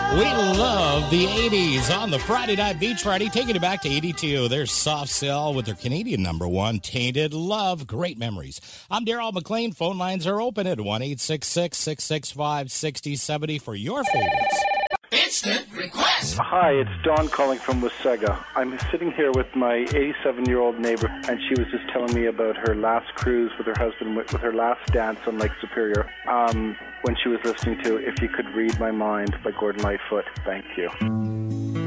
We love the 80s on the Friday Night Beach Party, taking it back to 82. There's Soft Cell with their Canadian #1, Tainted Love. Great memories. I'm Daryl McLean. Phone lines are open at 1-866-665-6070 for your favorites. Instant request. Hi, it's Dawn calling from Wasaga. I'm sitting here with my 87-year-old neighbor, and she was just telling me about her last cruise with her husband, with her last dance on Lake Superior, when she was listening to If You Could Read My Mind by Gordon Lightfoot. Thank you.